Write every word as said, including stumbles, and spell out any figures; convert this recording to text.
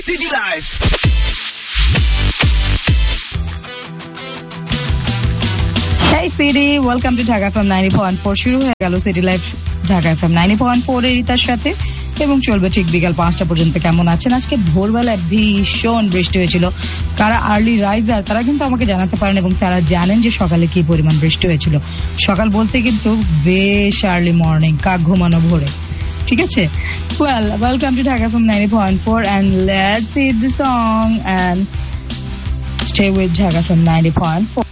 City Life. Hey City, welcome to Dhaka F M ninety point four. শুরু হয়ে গেল City Life Dhaka F M ninety point four এর ইতার সাথে এবং চলবে ঠিক বিকাল পাঁচটা পর্যন্ত। কেমন আছেন? আজকে ভোরবেলায় ভীষণ বৃষ্টি হয়েছিল। কারা আর্লি রাইজার তারা কিন্তু আমাকে জানাতে পারেন এবং তারা জানেন যে সকালে কি পরিমাণ বৃষ্টি হয়েছিল। সকাল বলতে কিন্তু বেশ আর্লি মর্নিং, কাক ঘুমানো ভোরে। ঠিক আছে? Well, welcome to Dhaka F M ninety point four and let's hit the song and stay with Dhaka F M ninety point four.